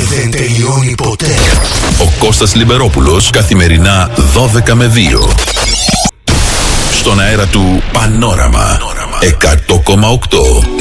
δεν τελειώνει ποτέ. Ο Κώστας Λιμπερόπουλος, καθημερινά 12 με 2. Στον αέρα του Πανόραμα 100,8.